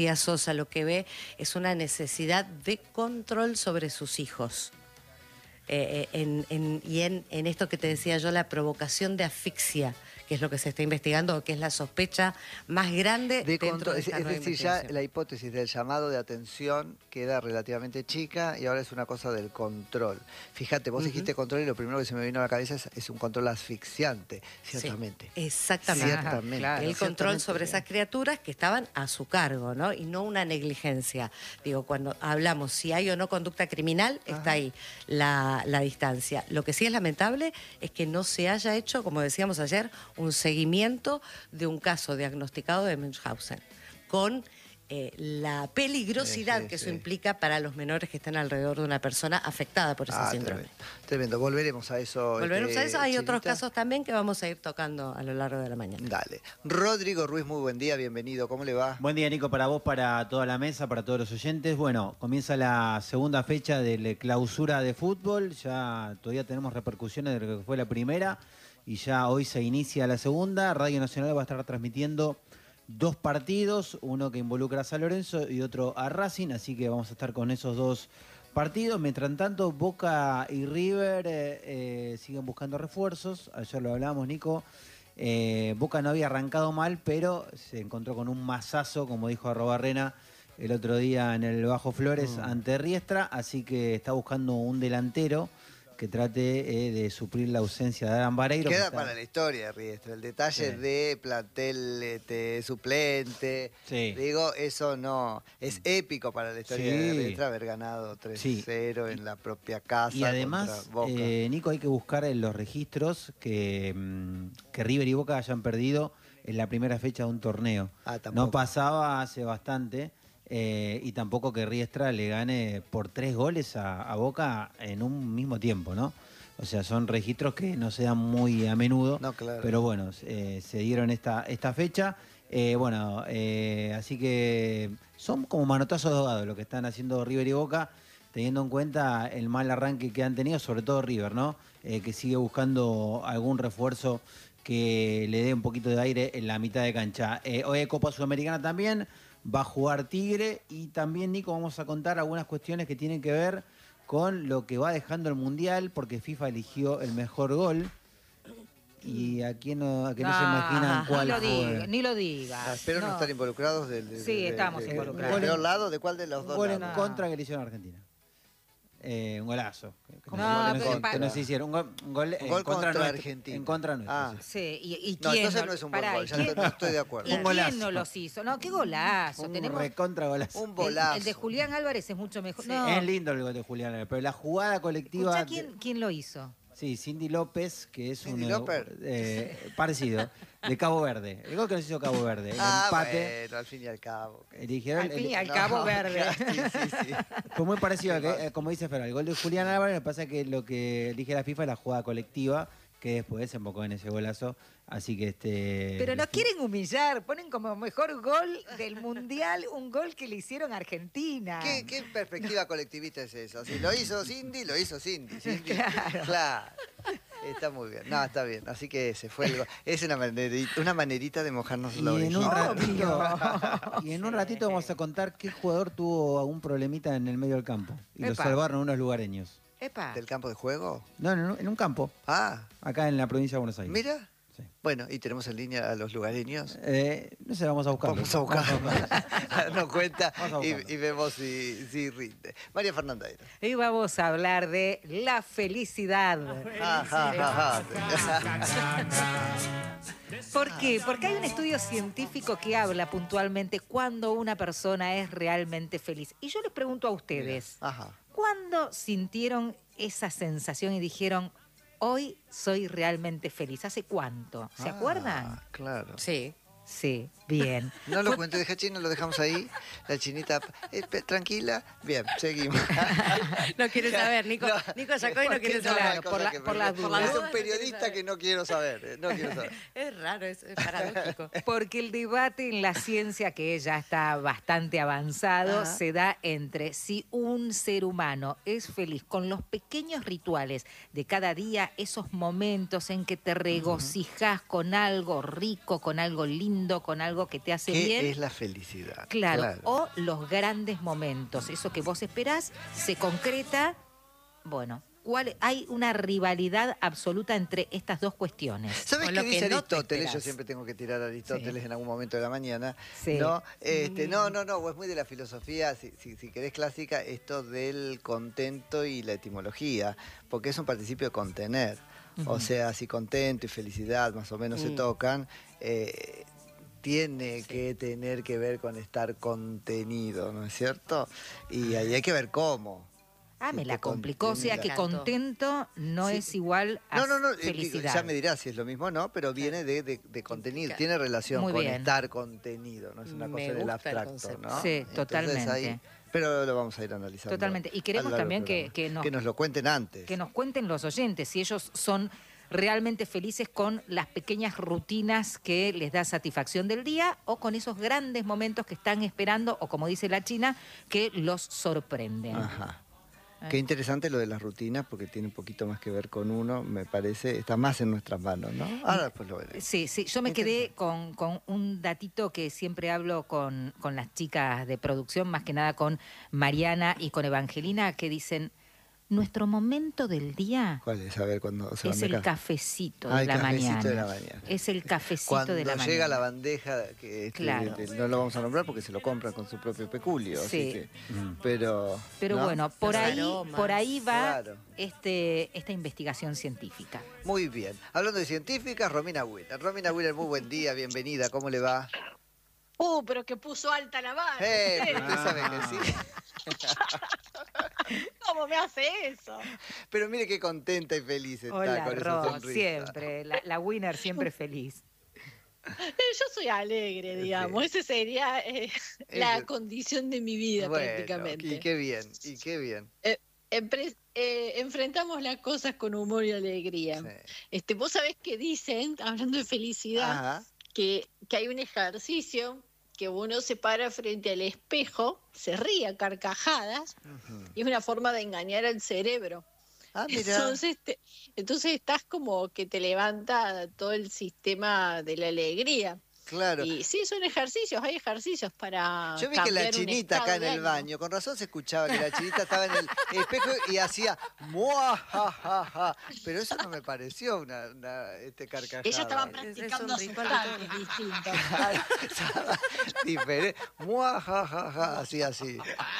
Sosa lo que ve es una necesidad de control sobre sus hijos. En esto que te decía yo, la provocación de asfixia, que es lo que se está investigando, que es la sospecha más grande dentro de esta nueva decir, ya investigación. la hipótesis del llamado de atención queda relativamente chica y ahora es una cosa del control. Fíjate, vos dijiste control y lo primero que se me vino a la cabeza es un control asfixiante, ciertamente. Sí, exactamente. Ciertamente. Claro. El control sobre esas criaturas que estaban a su cargo, ¿no? Y no una negligencia. Digo, cuando hablamos si hay o no conducta criminal, está ahí la distancia. Lo que sí es lamentable es que no se haya hecho, como decíamos ayer, un seguimiento de un caso diagnosticado de Münchhausen, con la peligrosidad que eso implica para los menores que están alrededor de una persona afectada por ese síndrome. Tremendo. Volveremos a eso. Volveremos a eso. Hay Chinita. otros casos también que vamos a ir tocando a lo largo de la mañana. Dale. Rodrigo Ruiz, muy buen día, bienvenido. ¿Cómo le va? Buen día, Nico, para vos, para toda la mesa, para todos los oyentes. Bueno, comienza la segunda fecha de la clausura de fútbol. Ya todavía tenemos repercusiones de lo que fue la primera y ya hoy se inicia la segunda. Radio Nacional va a estar transmitiendo 2 partidos, uno que involucra a San Lorenzo y otro a Racing, así que vamos a estar con esos 2 partidos. Mientras tanto, Boca y River siguen buscando refuerzos. Ayer lo hablábamos, Nico. Boca no había arrancado mal, pero se encontró con un mazazo, como dijo Arrobarrena el otro día en el Bajo Flores ante Riestra, así que está buscando un delantero que trate de suplir la ausencia de Adán Vareiro. Queda para la historia, Riestra, el detalle de plantel suplente. Sí. Digo, eso no. Es épico para la historia de Riestra haber ganado 3-0 en la propia casa. Y además, Boca. Nico, hay que buscar en los registros que River y Boca hayan perdido en la primera fecha de un torneo. No pasaba hace bastante. Y tampoco que Riestra le gane por 3 goles a Boca en un mismo tiempo, ¿no? O sea, son registros que no se dan muy a menudo. No, claro. Pero bueno, se dieron esta fecha. Así que son como manotazos de ahogado lo que están haciendo River y Boca, teniendo en cuenta el mal arranque que han tenido, sobre todo River, ¿no? Que sigue buscando algún refuerzo que le dé un poquito de aire en la mitad de cancha. Hoy hay Copa Sudamericana también. Va a jugar Tigre y también, Nico, vamos a contar algunas cuestiones que tienen que ver con lo que va dejando el Mundial, porque FIFA eligió el mejor gol. Y aquí no se imaginan cuál fue. Ni lo digas. Espero no estar involucrados Sí, estamos involucrados. ¿Del peor lado? ¿De cuál de los dos? Un gol en contra que le hicieron a Argentina. Un golazo. Que no se hicieron. Un gol contra Argentina. En contra nuestra. Sí. ¿Y no, quién entonces no es un buen gol, ya no estoy de acuerdo. ¿Y quién no los hizo? No, qué golazo. Un recontra golazo. Un golazo. El de Julián Álvarez es mucho mejor. Sí. No. Es lindo el gol de Julián Álvarez, pero la jugada colectiva... Escuchá, ¿quién lo hizo? Sí, Cindy López, que es ¿Cindy López? Parecido, de Cabo Verde. El gol que nos hizo Cabo Verde. El empate. Bueno, al fin y al cabo. Al fin y al cabo Verde. Sí. Fue muy parecido, como dice Fer, el gol de Julián Álvarez. Me pasa que lo que elige la FIFA es la jugada colectiva, que después se embocó en ese golazo. Así que Pero nos quieren humillar, ponen como mejor gol del Mundial un gol que le hicieron a Argentina. ¿Qué perspectiva colectivista es esa? Si lo hizo Cindy, lo hizo Cindy. Claro. Está muy bien. No, está bien. Así que se fue el gol. Es una manerita de mojarnos la oreja. Y en un ratito vamos a contar qué jugador tuvo algún problemita en el medio del campo. Y lo salvaron unos lugareños. ¿Del campo de juego? No, en un campo. Acá en la provincia de Buenos Aires. Mira. Sí. Bueno, y tenemos en línea a los lugareños. No sé, vamos a buscarlo. Vamos a buscarlo. Nos cuenta y vemos si rinde. María Fernanda. Hoy vamos a hablar de la felicidad. ¿Por qué? Porque hay un estudio científico que habla puntualmente cuando una persona es realmente feliz. Y yo les pregunto a ustedes, ¿cuándo sintieron esa sensación y dijeron, hoy soy realmente feliz? ¿Hace cuánto? ¿Se acuerdan? Claro. Sí. Sí, bien. No lo cuente, deja chino, lo dejamos ahí. La chinita, tranquila. Bien, seguimos. No quiere saber, Nico. No, Nico sacó y no quiere saber. Por las dudas. Es un periodista que no quiero saber. No quiero saber. Es raro, es paradójico. Porque el debate en la ciencia, que ya está bastante avanzado, se da entre si un ser humano es feliz con los pequeños rituales de cada día, esos momentos en que te regocijas con algo rico, con algo lindo, lindo, con algo que te hace ¿Qué bien. es la felicidad? Claro, o los grandes momentos, eso que vos esperás, se concreta, bueno, hay una rivalidad absoluta entre estas dos cuestiones. ¿Sabes qué dice Aristóteles? No yo siempre tengo que tirar a Aristóteles en algún momento de la mañana. Sí. ¿No? No, es muy de la filosofía, si querés clásica, esto del contento y la etimología, porque es un participio de contener. O sea, si contento y felicidad más o menos se tocan, tiene que tener que ver con estar contenido, ¿no es cierto? Y ahí hay que ver cómo. Me la complicó, o sea que contento no es igual a felicidad. Ya me dirás si es lo mismo o no, pero viene de contenido, tiene relación con estar contenido, no es una cosa del abstracto, ¿no? Sí, totalmente. Pero lo vamos a ir analizando. Totalmente. Y queremos también que nos lo cuenten antes. Que nos cuenten los oyentes si ellos son realmente felices con las pequeñas rutinas que les da satisfacción del día o con esos grandes momentos que están esperando o, como dice la China, que los sorprenden. Ajá. Qué interesante lo de las rutinas, porque tiene un poquito más que ver con uno, me parece, está más en nuestras manos, ¿no? Ahora después lo veré. Sí, yo me quedé con un datito que siempre hablo con las chicas de producción, más que nada con Mariana y con Evangelina, que dicen, nuestro momento del día ¿cuál es? A ver, cuando se es el cafecito de la mañana. Es el cafecito de la mañana. Cuando llega la bandeja, que claro. No lo vamos a nombrar porque se lo compran con su propio peculio. Sí. Así que, pero ¿no? Bueno, por ahí va esta investigación científica. Muy bien. Hablando de científicas, Romina Wheeler. Romina Wheeler, muy buen día, bienvenida. ¿Cómo le va? Pero que puso alta la vara. Usted sabe que sí. ¿Cómo me hace eso? Pero mire qué contenta y feliz está. Hola, con esa sonrisa. Siempre, la winner siempre feliz. Yo soy alegre, digamos. Esa sería la condición de mi vida, prácticamente. Y qué bien. Enfrentamos las cosas con humor y alegría. Sí. Vos sabés que dicen, hablando de felicidad, que hay un ejercicio que uno se para frente al espejo, se ríe a carcajadas, y es una forma de engañar al cerebro. Mira. Entonces estás como que te levanta todo el sistema de la alegría. Claro. Y sí, son ejercicios, hay ejercicios para. Yo vi que la Chinita acá en el baño, con razón se escuchaba que la Chinita estaba en el espejo y hacía ¡muajajaja! Pero eso no me pareció una carcajada. Ella estaba practicando sus cantos distintos. Diferente. ¡Muajajaja! Así.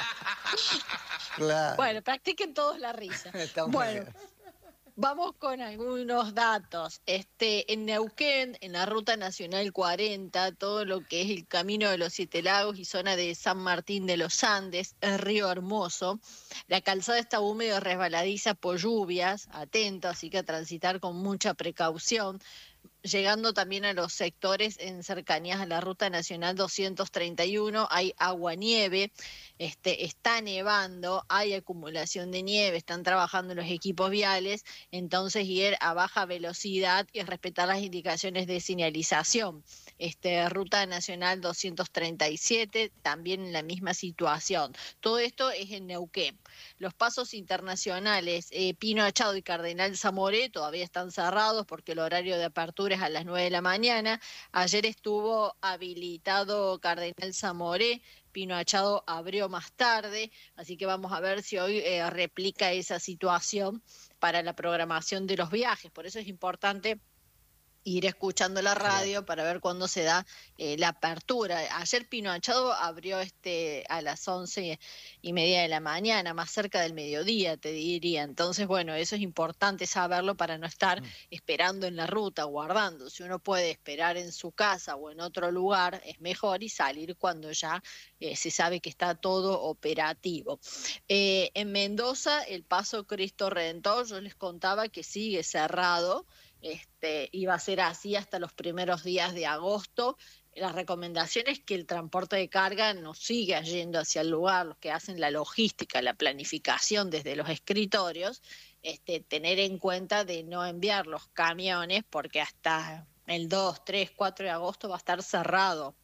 Claro. Bueno, practiquen todos la risa. Está muy bien. Vamos con algunos datos. En Neuquén, en la Ruta Nacional 40, todo lo que es el Camino de los Siete Lagos y zona de San Martín de los Andes, el Río Hermoso, la calzada está húmeda y resbaladiza por lluvias, atento, así que a transitar con mucha precaución. Llegando también a los sectores en cercanías a la Ruta Nacional 231, hay agua-nieve, está nevando, hay acumulación de nieve, están trabajando los equipos viales, entonces ir a baja velocidad y respetar las indicaciones de señalización. Ruta Nacional 237, también en la misma situación. Todo esto es en Neuquén. Los pasos internacionales, Pino Achado y Cardenal Zamoré todavía están cerrados porque el horario de apertura es a las 9 de la mañana. Ayer estuvo habilitado Cardenal Zamoré, Pino Achado abrió más tarde, así que vamos a ver si hoy replica esa situación para la programación de los viajes. Por eso es importante ir escuchando la radio para ver cuándo se da la apertura. Ayer Pino Achado abrió a las 11:30 de la mañana, más cerca del mediodía, te diría. Entonces, bueno, eso es importante saberlo para no estar esperando en la ruta, guardando. Si uno puede esperar en su casa o en otro lugar, es mejor, y salir cuando ya se sabe que está todo operativo. En Mendoza, el Paso Cristo Redentor, yo les contaba que sigue cerrado. Iba a ser así hasta los primeros días de agosto. La recomendación es que el transporte de carga no siga yendo hacia el lugar, los que hacen la logística, la planificación desde los escritorios, tener en cuenta de no enviar los camiones porque hasta el 2, 3, 4 de agosto va a estar cerrado.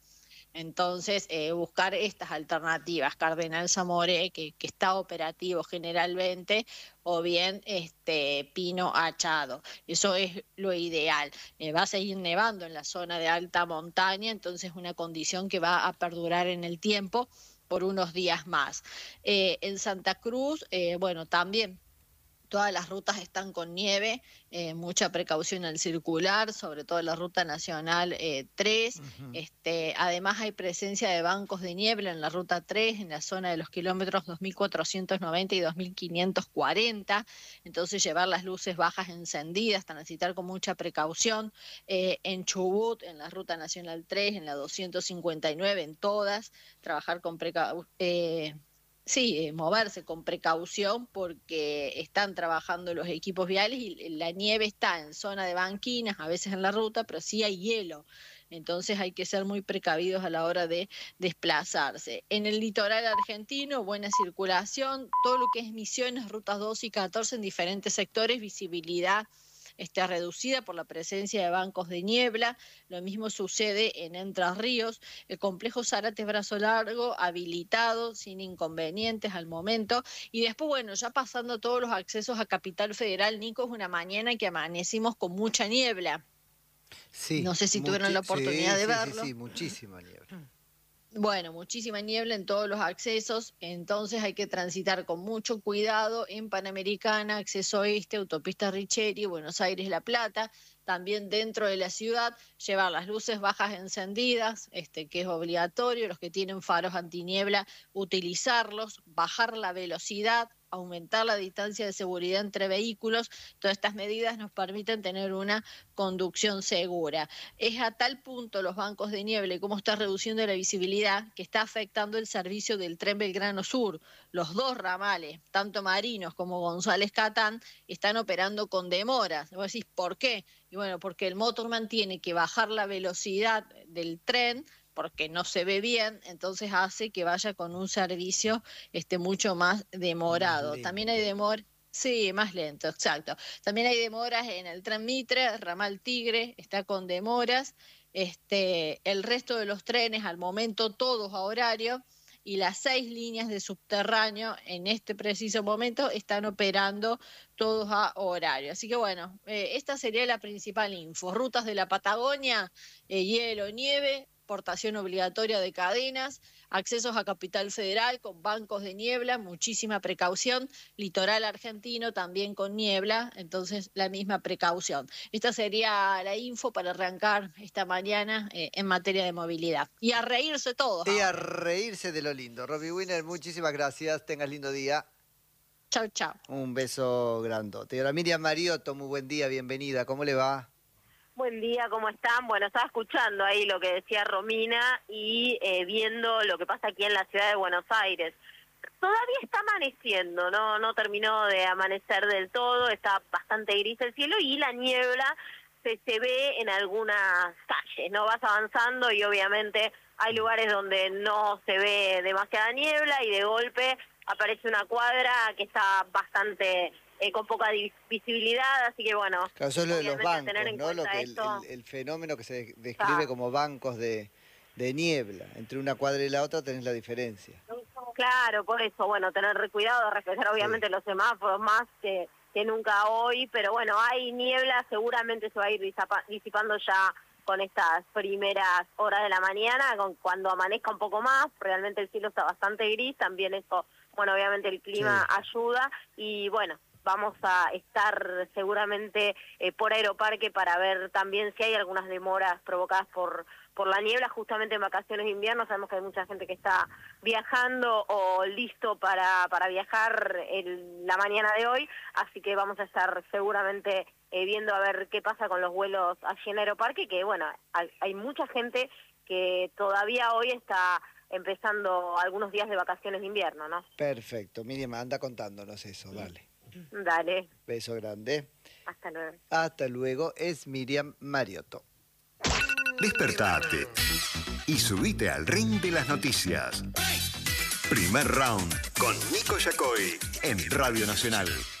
Entonces, buscar estas alternativas, Cardenal Zamoré, que está operativo generalmente, o bien pino achado. Eso es lo ideal. Va a seguir nevando en la zona de alta montaña, entonces una condición que va a perdurar en el tiempo por unos días más. En Santa Cruz, bueno, también todas las rutas están con nieve, mucha precaución al circular, sobre todo la ruta nacional 3. Uh-huh. Además hay presencia de bancos de niebla en la ruta 3, en la zona de los kilómetros 2490 y 2540. Entonces llevar las luces bajas encendidas, transitar con mucha precaución. En Chubut, en la ruta nacional 3, en la 259, en todas, trabajar con moverse con precaución porque están trabajando los equipos viales y la nieve está en zona de banquinas, a veces en la ruta, pero sí hay hielo. Entonces hay que ser muy precavidos a la hora de desplazarse. En el litoral argentino, buena circulación, todo lo que es Misiones, rutas 2 y 14 en diferentes sectores, visibilidad reducida por la presencia de bancos de niebla. Lo mismo sucede en Entre Ríos, el complejo Zárate Brazo Largo habilitado sin inconvenientes al momento. Y después, bueno, ya pasando todos los accesos a Capital Federal, Nico, es una mañana que amanecimos con mucha niebla. Sí, no sé si tuvieron la oportunidad de verlo. Sí, muchísima niebla. Bueno, muchísima niebla en todos los accesos, entonces hay que transitar con mucho cuidado en Panamericana, acceso oeste, autopista Richeri, Buenos Aires-La Plata, también dentro de la ciudad, llevar las luces bajas encendidas, que es obligatorio, los que tienen faros antiniebla, utilizarlos, bajar la velocidad, aumentar la distancia de seguridad entre vehículos. Todas estas medidas nos permiten tener una conducción segura. Es a tal punto los bancos de niebla y cómo está reduciendo la visibilidad que está afectando el servicio del tren Belgrano Sur. Los dos ramales, tanto Marinos como González Catán, están operando con demoras. Vos decís, ¿por qué? Y bueno, porque el motorman tiene que bajar la velocidad del tren porque no se ve bien, entonces hace que vaya con un servicio mucho más demorado. También hay demoras, sí, más lento, exacto. También hay demoras en el tren Mitre, ramal Tigre, está con demoras. El resto de los trenes, al momento, todos a horario, y las 6 líneas de subterráneo en este preciso momento están operando todos a horario. Así que bueno, esta sería la principal info. Rutas de la Patagonia, hielo, nieve, portación obligatoria de cadenas, accesos a Capital Federal con bancos de niebla, muchísima precaución, litoral argentino también con niebla, entonces la misma precaución. Esta sería la info para arrancar esta mañana en materia de movilidad. Y a reírse todos. Y a reírse de lo lindo. Robbie Winner, muchísimas gracias, tengas lindo día. Chau, chau. Un beso grandote. Ahora Miriam Mariotto, muy buen día, bienvenida, ¿cómo le va? Buen día, ¿cómo están? Bueno, estaba escuchando ahí lo que decía Romina y viendo lo que pasa aquí en la ciudad de Buenos Aires. Todavía está amaneciendo, no terminó de amanecer del todo, está bastante gris el cielo y la niebla se ve en algunas calles, ¿no? Vas avanzando y obviamente hay lugares donde no se ve demasiada niebla y de golpe aparece una cuadra que está bastante con poca visibilidad, así que bueno. Claro, eso es lo de los bancos, ¿no? Lo que el fenómeno que se describe como bancos de niebla. Entre una cuadra y la otra tenés la diferencia. Claro, por eso, bueno, tener cuidado, respetar obviamente los semáforos más que nunca hoy, pero bueno, hay niebla, seguramente se va a ir disipando ya con estas primeras horas de la mañana, cuando amanezca un poco más, realmente el cielo está bastante gris, también esto, bueno, obviamente el clima ayuda y bueno, vamos a estar seguramente por Aeroparque para ver también si hay algunas demoras provocadas por la niebla, justamente en vacaciones de invierno. Sabemos que hay mucha gente que está viajando o listo para viajar la mañana de hoy, así que vamos a estar seguramente viendo a ver qué pasa con los vuelos allí en Aeroparque, que bueno, hay mucha gente que todavía hoy está empezando algunos días de vacaciones de invierno, ¿no? Perfecto, Miriam, anda contándonos eso, dale. Dale. Beso grande. Hasta luego. Hasta luego, es Miriam Mariotto. Despertate y subite al ring de las noticias. Primer round con Nico Yacoy en Radio Nacional.